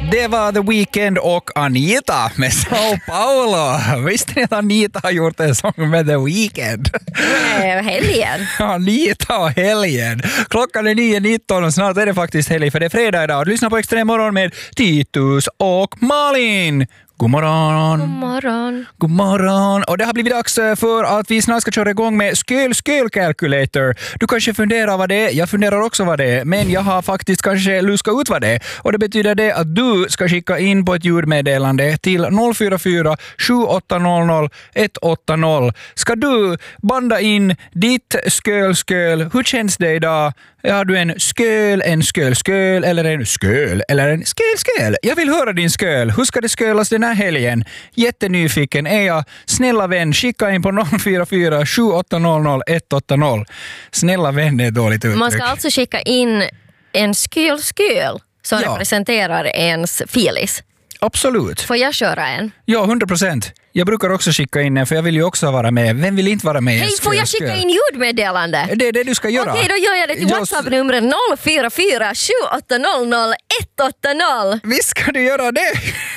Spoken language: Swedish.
Det var The Weeknd och Anita med Sao Paulo. Visste ni att Anita har gjort en sång med The Weeknd? Helgen. Anita och helgen. Klockan är 9.19 och snart är det faktiskt helg för det är fredag idag. Du lyssnar på Extrem morgon med Titus och Malin. God morgon. God morgon. God morgon. Och det har blivit dags för att vi snart ska köra igång med Sköl Calculator. Du kanske funderar vad det är. Jag funderar också vad det är. Men jag har faktiskt kanske luskat ut vad det är. Och det betyder det att du ska skicka in på ett ljudmeddelande till 044 7800 180. Ska du banda in ditt sköl. Hur känns det idag? Har du en sköl eller en sköl eller en sköl? Jag vill höra din sköl. Hur ska det skölas den här helgen? Jättenyfiken är jag. Snälla vän, skicka in på 044 7800 180. Snälla vän är dåligt uttryck. Man ska alltså skicka in en sköl som representerar ens filis. Absolut. Får jag köra en? Ja, 100%. Jag brukar också skicka in en för jag vill ju också vara med. Vem vill inte vara med? Hej, får jag skicka in ljudmeddelande? Det är det du ska göra. Okej, då gör jag det till WhatsApp-numret 044 7800 180. Visst ska du göra det?